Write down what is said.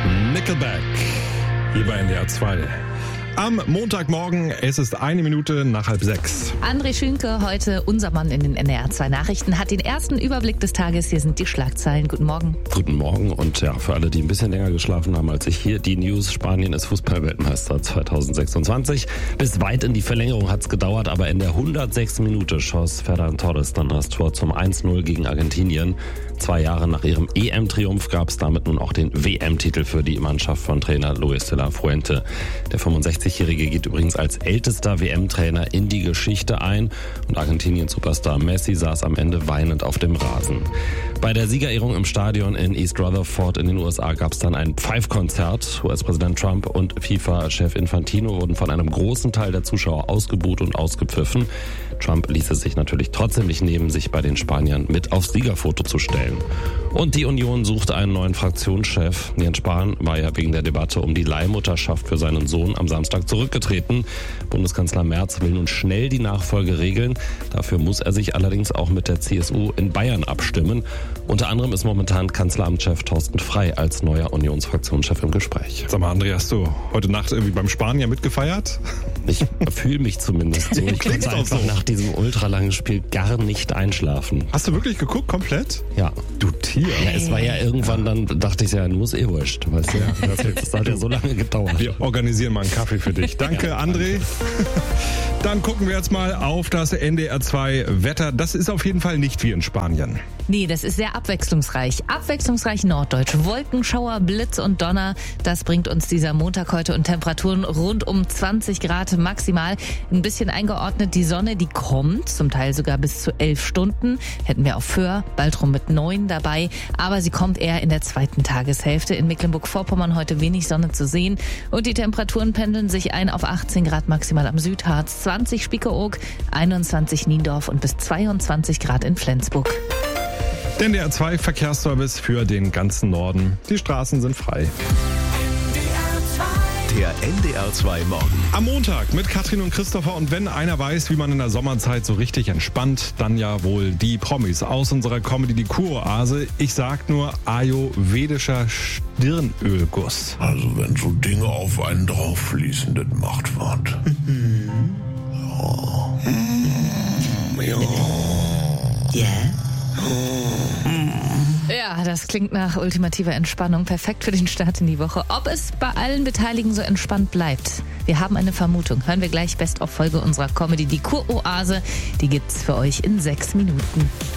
Nickelback, hier bei NDR 2. Am Montagmorgen, es ist 1 Minute nach 5:30. André Schünke, heute unser Mann in den NDR 2 Nachrichten, hat den ersten Überblick des Tages. Hier sind die Schlagzeilen. Guten Morgen. Guten Morgen und ja, für alle, die ein bisschen länger geschlafen haben als ich, hier die News. Spanien ist Fußballweltmeister 2026. Bis weit in die Verlängerung hat es gedauert, aber in der 106. Minute schoss Ferran Torres dann das Tor zum 1:0 gegen Argentinien. 2 Jahre nach ihrem EM-Triumph gab es damit nun auch den WM-Titel für die Mannschaft von Trainer Luis de la Fuente. Der 65-Jährige geht übrigens als ältester WM-Trainer in die Geschichte ein und Argentinien-Superstar Messi saß am Ende weinend auf dem Rasen. Bei der Siegerehrung im Stadion in East Rutherford in den USA gab es dann ein Pfeifkonzert. US-Präsident Trump und FIFA-Chef Infantino wurden von einem großen Teil der Zuschauer ausgebuht und ausgepfiffen. Trump ließ es sich natürlich trotzdem nicht nehmen, sich bei den Spaniern mit aufs Siegerfoto zu stellen. Und die Union sucht einen neuen Fraktionschef. Jens Spahn war ja wegen der Debatte um die Leihmutterschaft für seinen Sohn am Samstag zurückgetreten. Bundeskanzler Merz will nun schnell die Nachfolge regeln. Dafür muss er sich allerdings auch mit der CSU in Bayern abstimmen. Unter anderem ist momentan Kanzleramtschef Thorsten Frey als neuer Unionsfraktionschef im Gespräch. Sag mal, André, hast du heute Nacht irgendwie beim Spanier mitgefeiert? Ich fühle mich zumindest so. Ich konnte einfach nach diesem ultralangen Spiel gar nicht einschlafen. Hast du wirklich geguckt, komplett? Ja. Du Tier. Ja, es war ja irgendwann, dann dachte ich ja, muss wurscht. Weißt du? Das hat ja so lange gedauert. Wir organisieren mal einen Kaffee für dich. Danke, André. Dann gucken wir jetzt mal auf das NDR 2 Wetter. Das ist auf jeden Fall nicht wie in Spanien. Nee, das ist sehr abwechslungsreich. Abwechslungsreich norddeutsch. Wolkenschauer, Blitz und Donner. Das bringt uns dieser Montag heute und Temperaturen rund um 20 Grad maximal. Ein bisschen eingeordnet, die Sonne, die kommt, zum Teil sogar bis zu 11 Stunden. Hätten wir auf Föhr, bald rum mit 9 dabei. Aber sie kommt eher in der zweiten Tageshälfte. In Mecklenburg-Vorpommern heute wenig Sonne zu sehen. Und die Temperaturen pendeln sich ein auf 18 Grad maximal am Südharz, 20 Spiekeroog, 21 Niendorf und bis 22 Grad in Flensburg. Der NDR 2 Verkehrsservice für den ganzen Norden. Die Straßen sind frei. Der NDR 2 Morgen. Am Montag mit Katrin und Christopher. Und wenn einer weiß, wie man in der Sommerzeit so richtig entspannt, dann ja wohl die Promis aus unserer Comedy, die Kuroase. Ich sag nur ayurvedischer Stirnölguss. Also wenn so Dinge auf einen drauf fließen, das macht was. Ja. Ja, das klingt nach ultimativer Entspannung. Perfekt für den Start in die Woche. Ob es bei allen Beteiligten so entspannt bleibt? Wir haben eine Vermutung. Hören wir gleich Best-of-Folge unserer Comedy, die Kuroase. Die gibt's für euch in 6 Minuten.